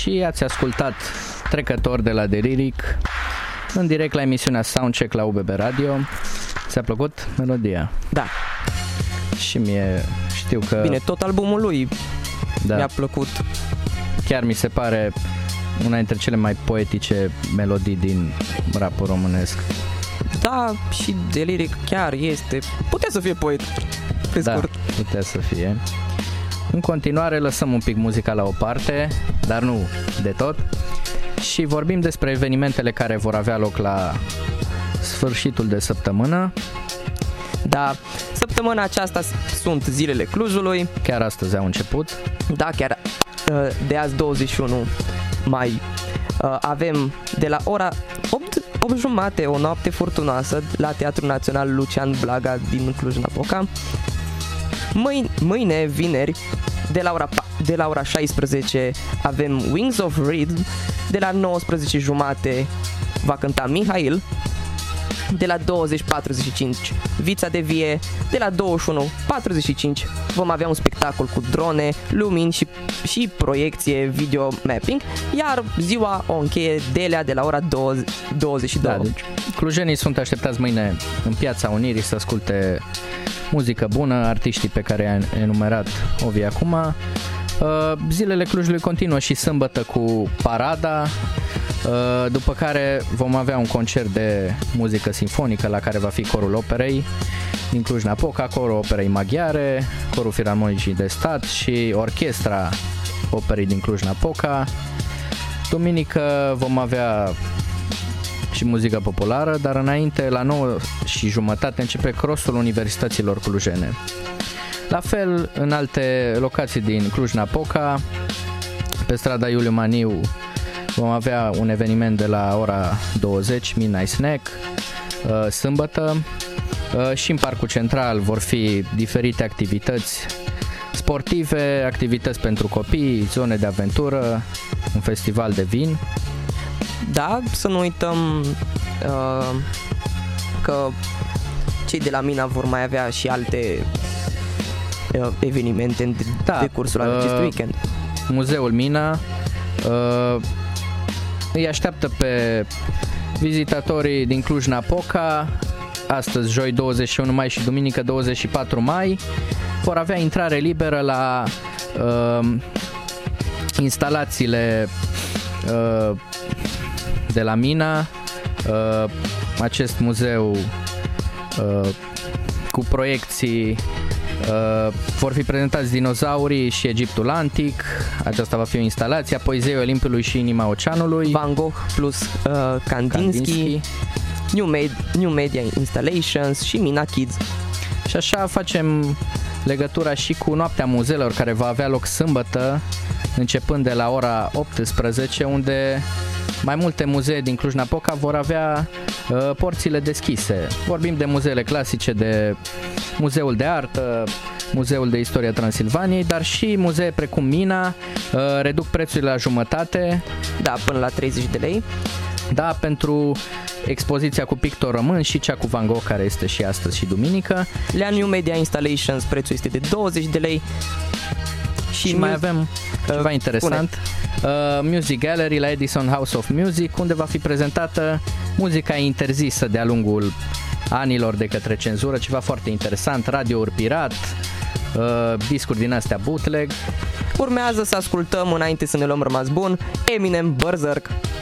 și ați ascultat Trecători de la Deliric în direct la emisiunea Soundcheck la UBB Radio. Ți-a plăcut melodia? Da. Și mie știu că... Bine, tot albumul lui mi-a plăcut. Chiar mi se pare una dintre cele mai poetice melodii din rapul românesc. Da, și Deliric chiar este... Putea să fie poet, pe scurt. Putea să fie. În continuare lăsăm un pic muzica la o parte, dar nu de tot, și vorbim despre evenimentele care vor avea loc la sfârșitul de săptămână. Da, săptămâna aceasta sunt zilele Clujului. Chiar astăzi au început. Da, chiar de azi 21 mai avem de la ora 8:30 o noapte furtunoasă la Teatrul Național Lucian Blaga din Cluj-Napoca. Mâine, vineri, de la ora 16 avem Wings of Rhythm. De la 19:30 va cânta Mihail. De la 20:45 Vița de Vie. De la 21:45 vom avea un spectacol cu drone, lumini și proiecție video mapping. Iar ziua o încheie Delea de la ora 22. Da, deci clujenii sunt așteptați mâine în Piața Unirii să asculte muzică bună, artiștii pe care i-a enumerat Ovi acum. Zilele Clujului continuă și sâmbătă cu parada, după care vom avea un concert de muzică sinfonică la care va fi Corul Operei din Cluj-Napoca, Corul Operei Maghiare, Corul Filarmonicii de Stat și Orchestra Operei din Cluj-Napoca. Duminică vom avea și muzică populară, dar înainte, la 9:30 începe crossul Universităților Clujene. La fel, în alte locații din Cluj-Napoca, pe strada Iuliu Maniu, vom avea un eveniment de la ora 20, Midnight Snack, sâmbătă, și în Parcul Central vor fi diferite activități sportive, activități pentru copii, zone de aventură, un festival de vin. Da, să nu uităm că cei de la Mina vor mai avea și alte evenimente în decursul acestui weekend. Muzeul Mina îi așteaptă pe vizitatorii din Cluj-Napoca. Astăzi, joi 21 mai și duminică 24 mai, vor avea intrare liberă la instalațiile de la Mina, acest muzeu cu proiecții. Vor fi prezentați dinozaurii și Egiptul Antic. Aceasta va fi o instalație. Apoi Zeii Olimpiului și Inima Oceanului, Van Gogh plus Kandinsky. New Media Installations și Mina Kids. Și așa facem legătura și cu Noaptea Muzeelor, care va avea loc sâmbătă începând de la ora 18, unde mai multe muzee din Cluj-Napoca vor avea porțile deschise. Vorbim de muzeele clasice, de Muzeul de Artă, Muzeul de Istoria Transilvaniei, dar și muzee precum Mina reduc prețurile la jumătate. Da, până la 30 de lei. Da, pentru expoziția cu pictor român și cea cu Van Gogh, care este și astăzi și duminică. La New Media Installations prețul este de 20 de lei. Și mai avem ceva interesant. Music Gallery la Edison House of Music, unde va fi prezentată muzica interzisă de-a lungul anilor de către cenzură, ceva foarte interesant, radiouri pirat, discuri din astea bootleg. Urmează să ascultăm, înainte să ne luăm rămas bun, Eminem Berserk.